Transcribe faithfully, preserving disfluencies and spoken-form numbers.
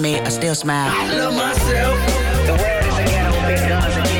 me, I still smile. I love myself. The world is a ghetto with big guns and